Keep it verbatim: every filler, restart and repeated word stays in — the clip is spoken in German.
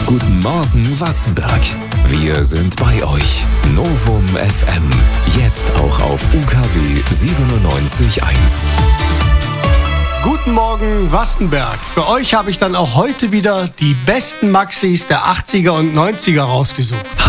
Guten Morgen, Wassenberg. Wir sind bei euch. Novum F M. Jetzt auch auf U K W siebenundneunzig Komma eins. Guten Morgen, Wassenberg. Für euch habe ich dann auch heute wieder die besten Maxis der achtziger und neunziger rausgesucht.